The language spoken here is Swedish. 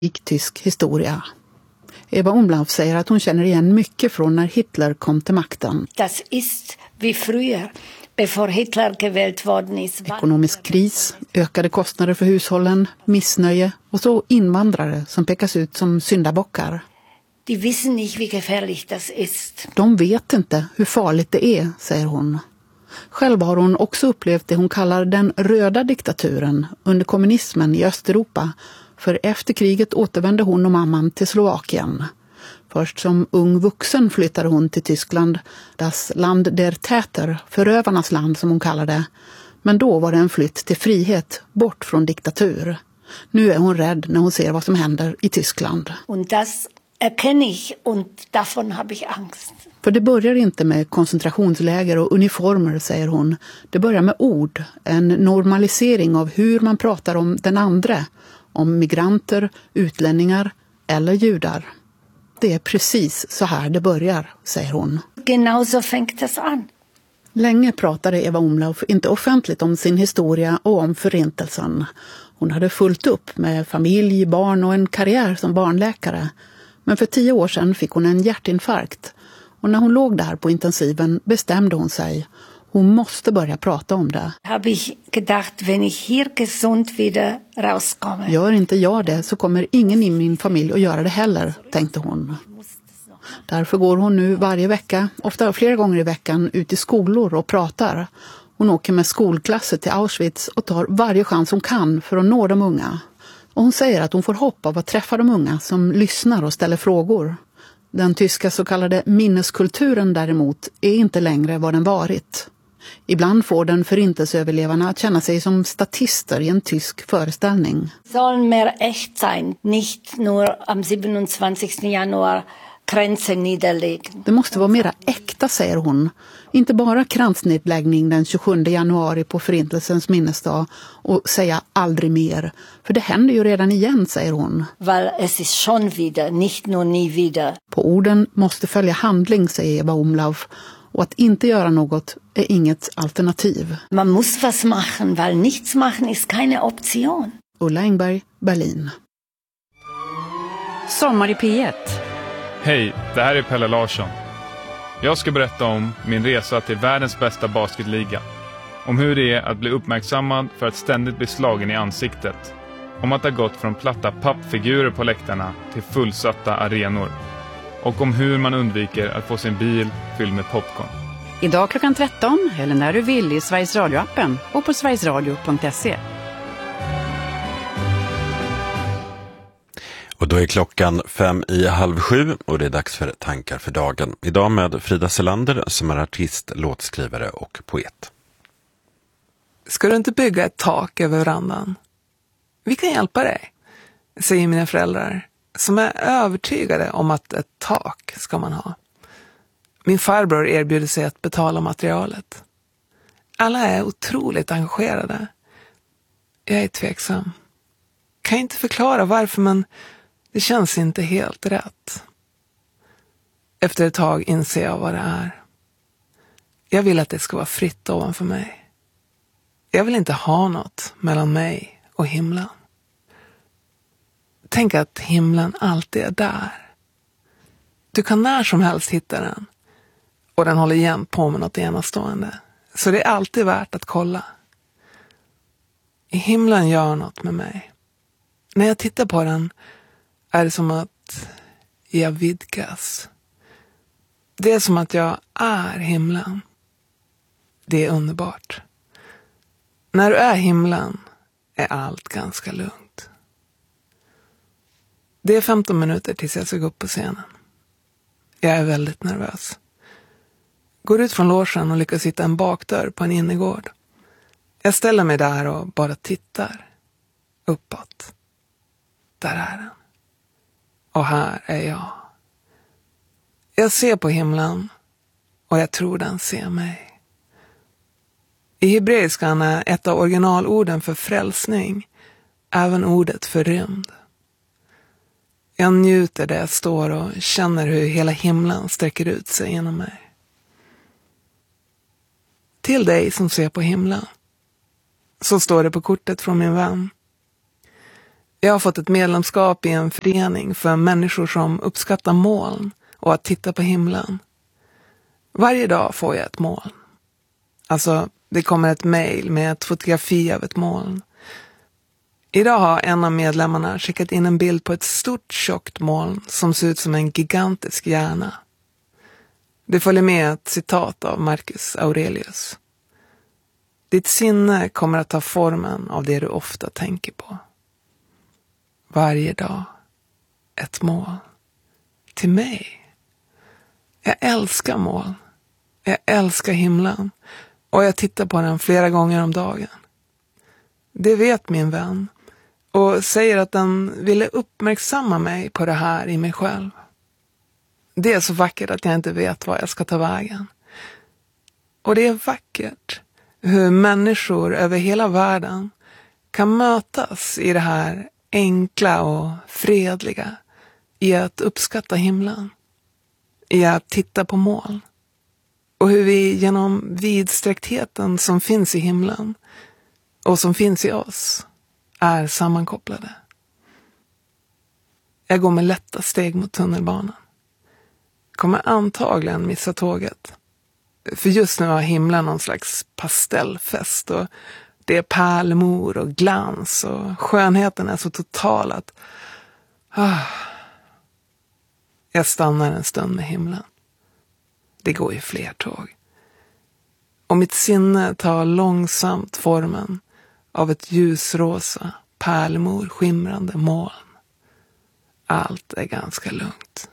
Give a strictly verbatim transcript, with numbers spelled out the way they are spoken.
tysk historia. Eva Umlauf säger att hon känner igen mycket från när Hitler kom till makten. Das ist wie früher, bevor Hitler gewählt worden ist. Ekonomisk kris, ökade kostnader för hushållen, missnöje och så invandrare som pekas ut som syndabockar. Die wissen nicht, wie gefährlich das ist. De vet inte hur farligt det är, säger hon. Själv har hon också upplevt det hon kallar den röda diktaturen under kommunismen i Östeuropa. För efter kriget återvände hon och mamman till Slovakien. Först som ung vuxen flyttade hon till Tyskland, das Land der Täter, förövarnas land som hon kallade det. Men då var det en flytt till frihet, bort från diktatur. Nu är hon rädd när hon ser vad som händer i Tyskland. Und das erkenne ich und davon habe ich Angst. För det börjar inte med koncentrationsläger och uniformer, säger hon. Det börjar med ord, en normalisering av hur man pratar om den andra. Om migranter, utlänningar eller judar. Det är precis så här det börjar, säger hon. Genau so fängt das an. Länge pratade Eva Umlauf inte offentligt om sin historia och om förintelsen. Hon hade fullt upp med familj, barn och en karriär som barnläkare. Men för tio år sedan fick hon en hjärtinfarkt. Och när hon låg där på intensiven bestämde hon sig. Hon måste börja prata om det. Habe ich gedacht, wenn ich hier gesund wieder rauskomme. Gör inte jag det så kommer ingen i min familj att göra det heller, tänkte hon. Därför går hon nu varje vecka, ofta flera gånger i veckan, ut i skolor och pratar. Hon åker med skolklasser till Auschwitz och tar varje chans hon kan för att nå de unga. Och hon säger att hon får hopp av att träffa de unga som lyssnar och ställer frågor. Den tyska så kallade minneskulturen däremot är inte längre vad den varit. Ibland får den förintelseöverlevarna att känna sig som statister i en tysk föreställning. Sollen mer echt sein, nicht nur am siebenundzwanzigsten Januar Grenzen niederlegen. Det måste vara mera äkta, säger hon. Inte bara kransnedläggning den tjugosjunde januari på förintelsens minnesdag och säga aldrig mer. För det händer ju redan igen, säger hon. Weil es ist schon wieder, nicht nur nie wieder. På orden måste följa handling, säger Eva Umlauf. Och att inte göra något är inget alternativ. Man muss was machen, weil nichts machen ist keine Option. Ulla Engberg, Berlin. Sommar i P ett. Hej, det här är Pelle Larsson. Jag ska berätta om min resa till världens bästa basketliga. Om hur det är att bli uppmärksammad för att ständigt bli slagen i ansiktet. Om att ha gått från platta pappfigurer på läktarna till fullsatta arenor. Och om hur man undviker att få sin bil fylld med popcorn. Idag klockan tretton eller när du vill i Sveriges Radio-appen och på sverigesradio punkt se. Och då är klockan fem i halv sju och det är dags för tankar för dagen. Idag med Frida Selander som är artist, låtskrivare och poet. Ska du inte bygga ett tak över verandan? Vi kan hjälpa dig, säger mina föräldrar, som är övertygade om att ett tak ska man ha. Min farbror erbjuder sig att betala materialet. Alla är otroligt engagerade. Jag är tveksam. Kan inte förklara varför, men det känns inte helt rätt. Efter ett tag inser jag vad det är. Jag vill att det ska vara fritt ovanför mig. Jag vill inte ha något mellan mig och himlen. Tänk att himlen alltid är där. Du kan när som helst hitta den. Och den håller igen på med något enastående. Så det är alltid värt att kolla. Himlen gör något med mig. När jag tittar på den är det som att jag vidgas. Det är som att jag är himlen. Det är underbart. När du är himlen är allt ganska lugnt. Det är femton minuter tills jag ska gå upp på scenen. Jag är väldigt nervös. Går ut från logen och lyckas hitta en bakdörr på en innergård. Jag ställer mig där och bara tittar uppåt. Där är den. Och här är jag. Jag ser på himlen och jag tror den ser mig. I hebreiskan är ett av originalorden för frälsning även ordet för rymd. Jag njuter där jag står och känner hur hela himlen sträcker ut sig genom mig. Till dig som ser på himlen. Så står det på kortet från min vän. Jag har fått ett medlemskap i en förening för människor som uppskattar moln och att titta på himlen. Varje dag får jag ett moln. Alltså, det kommer ett mejl med ett fotografi av ett moln. Idag har en av medlemmarna skickat in en bild på ett stort tjockt moln som ser ut som en gigantisk hjärna. Det följer med ett citat av Marcus Aurelius. Ditt sinne kommer att ta formen av det du ofta tänker på. Varje dag ett moln. Till mig. Jag älskar moln. Jag älskar himlen. Och jag tittar på den flera gånger om dagen. Det vet min vän. Och säger att den ville uppmärksamma mig på det här i mig själv. Det är så vackert att jag inte vet var jag ska ta vägen. Och det är vackert hur människor över hela världen kan mötas i det här enkla och fredliga. I att uppskatta himlen. I att titta på moln. Och hur vi genom vidsträcktheten som finns i himlen och som finns i oss är sammankopplade. Jag går med lätta steg mot tunnelbanan. Kommer antagligen missa tåget. För just nu har himlen någon slags pastellfest och det är pärlemor och glans och skönheten är så total att ah, jag stannar en stund med himlen. Det går ju fler tåg. Och mitt sinne tar långsamt formen av ett ljusrosa, pärlemor skimrande moln. Allt är ganska lugnt.